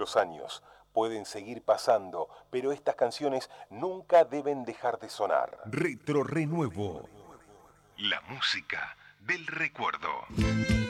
Los años pueden seguir pasando, pero estas canciones nunca deben dejar de sonar. Retro Renuevo. La música del recuerdo.